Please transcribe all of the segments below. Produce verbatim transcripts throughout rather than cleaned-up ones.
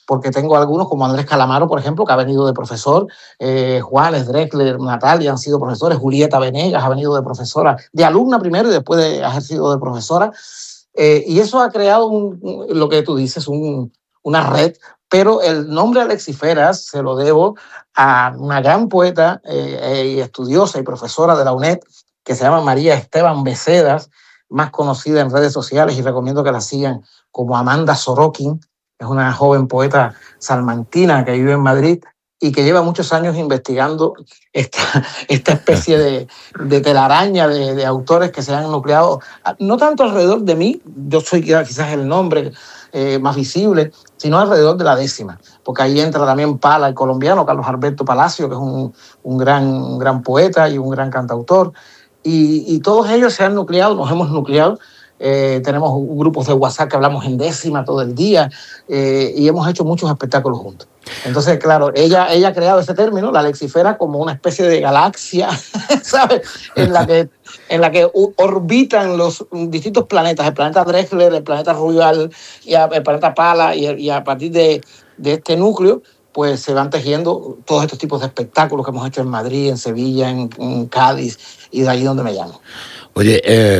porque tengo algunos, como Andrés Calamaro, por ejemplo, que ha venido de profesor, eh, Juanes, Drexler, Natalia han sido profesores, Julieta Venegas ha venido de profesora, de alumna primero y después de, ha ejercido de profesora, eh, y eso ha creado un, un, lo que tú dices, un, una red, pero el nombre Alexiferas se lo debo a una gran poeta eh, y estudiosa y profesora de la UNED, que se llama María Esteban Becedas, más conocida en redes sociales, y recomiendo que la sigan como Amanda Sorokin. Es una joven poeta salmantina que vive en Madrid y que lleva muchos años investigando esta, esta especie de, de telaraña de, de autores que se han nucleado, no tanto alrededor de mí, yo soy quizás el nombre eh, más visible, sino alrededor de la décima, porque ahí entra también Pala, el colombiano, Carlos Alberto Palacio, que es un, un, gran, un gran poeta y un gran cantautor, y, y todos ellos se han nucleado, nos hemos nucleado. Eh, tenemos grupos de WhatsApp que hablamos en décima todo el día, eh, y hemos hecho muchos espectáculos juntos. Entonces, claro, ella, ella ha creado ese término, la Alexifera, como una especie de galaxia, ¿sabes? En la que, en la que orbitan los distintos planetas, el planeta Drexler, el planeta Royal, y el planeta Pala, y, y a partir de, de este núcleo, pues se van tejiendo todos estos tipos de espectáculos que hemos hecho en Madrid, en Sevilla, en, en Cádiz, y de ahí donde me llamo. Oye, eh...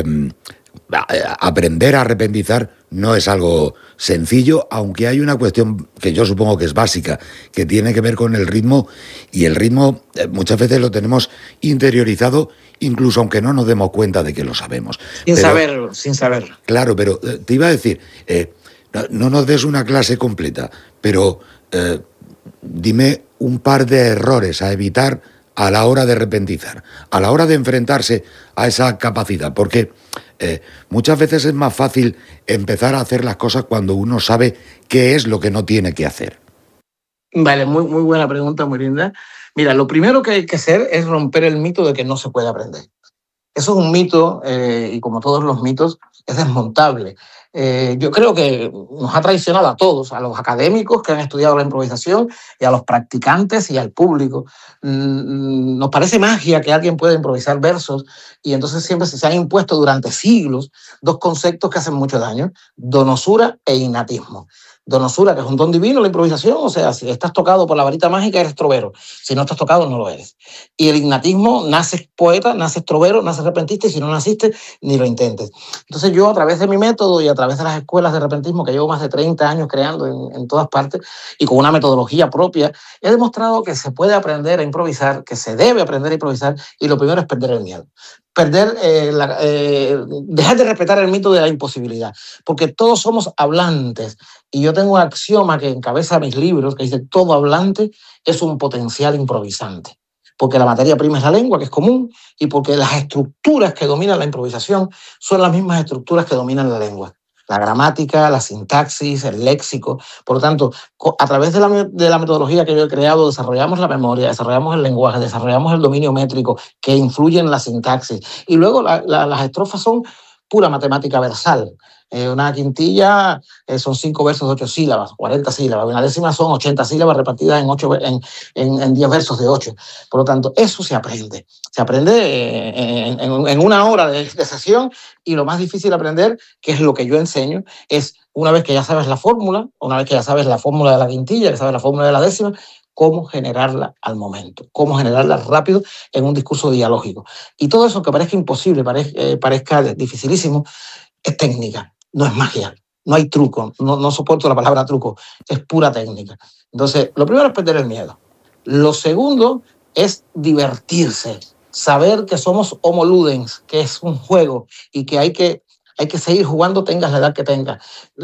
aprender a arrepentizar no es algo sencillo, aunque hay una cuestión que yo supongo que es básica, que tiene que ver con el ritmo, y el ritmo eh, muchas veces lo tenemos interiorizado, incluso aunque no nos demos cuenta de que lo sabemos. Sin pero, saberlo, sin saberlo. Claro, pero eh, te iba a decir, eh, no, no nos des una clase completa, pero eh, dime un par de errores a evitar a la hora de arrepentizar, a la hora de enfrentarse a esa capacidad, porque eh, muchas veces es más fácil empezar a hacer las cosas cuando uno sabe qué es lo que no tiene que hacer. Vale, muy, muy buena pregunta, muy linda. Mira, lo primero que hay que hacer es romper el mito de que no se puede aprender. Eso es un mito, eh, y como todos los mitos, es desmontable. Eh, yo creo que nos ha traicionado a todos, a los académicos que han estudiado la improvisación, y a los practicantes y al público. Mm, nos parece magia que alguien pueda improvisar versos, y entonces siempre se han impuesto durante siglos dos conceptos que hacen mucho daño: donosura e innatismo. Donosura, que es un don divino, la improvisación, o sea, si estás tocado por la varita mágica eres trovero, si no estás tocado no lo eres. Y el innatismo, naces poeta, naces trovero, naces repentista, y si no naciste, ni lo intentes. Entonces yo, a través de mi método y a través de las escuelas de repentismo que llevo más de treinta años creando en, en todas partes, y con una metodología propia, he demostrado que se puede aprender a improvisar, que se debe aprender a improvisar, y lo primero es perder el miedo. Perder, eh, la, eh, dejar de respetar el mito de la imposibilidad, porque todos somos hablantes, y yo tengo un axioma que encabeza mis libros, que dice: todo hablante es un potencial improvisante, porque la materia prima es la lengua, que es común, y porque las estructuras que dominan la improvisación son las mismas estructuras que dominan la lengua: la gramática, la sintaxis, el léxico. Por lo tanto, a través de la, de la metodología que yo he creado, desarrollamos la memoria, desarrollamos el lenguaje, desarrollamos el dominio métrico que influye en la sintaxis. Y luego la, la, las estrofas son pura matemática versal. Eh, una quintilla eh, son cinco versos de ocho sílabas, cuarenta sílabas. Una décima son ochenta sílabas repartidas en, ocho, en, en, en diez versos de ocho. Por lo tanto, eso se aprende. Se aprende eh, en, en, en una hora de, de sesión, y lo más difícil de aprender, que es lo que yo enseño, es una vez que ya sabes la fórmula, una vez que ya sabes la fórmula de la quintilla, que sabes la fórmula de la décima, cómo generarla al momento, cómo generarla rápido en un discurso dialógico. Y todo eso que parezca imposible, parezca, eh, parezca dificilísimo, es técnica, no es magia, no hay truco, no, no soporto la palabra truco, es pura técnica. Entonces, lo primero es perder el miedo. Lo segundo es divertirse, saber que somos homo ludens, que es un juego, y que hay que, hay que seguir jugando, tengas la edad que tengas.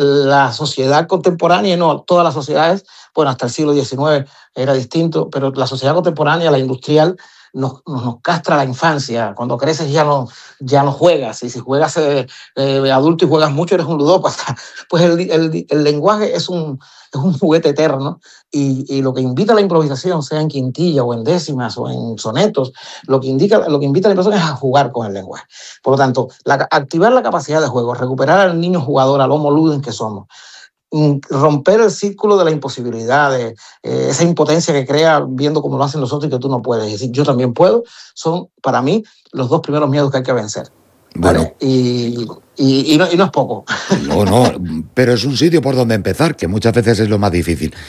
La sociedad contemporánea, no todas las sociedades, bueno, hasta el siglo diecinueve era distinto, pero la sociedad contemporánea, la industrial, Nos, nos castra la infancia. Cuando creces ya no, ya no juegas, y si juegas eh, eh, adulto y juegas mucho eres un ludópata. Pues el, el, el lenguaje es un, es un juguete eterno, y, y lo que invita a la improvisación, sea en quintilla o en décimas o en sonetos, lo que, indica, lo que invita a la improvisación es a jugar con el lenguaje. Por lo tanto, la, activar la capacidad de juego, recuperar al niño jugador, al homo ludens que somos, romper el círculo de la imposibilidad, de eh, esa impotencia que crea viendo cómo lo hacen los otros y que tú no puedes. Es decir, yo también puedo, son para mí los dos primeros miedos que hay que vencer. ¿Vale? Bueno. Y, y, y, no, y no es poco. No, no, pero es un sitio por donde empezar, que muchas veces es lo más difícil.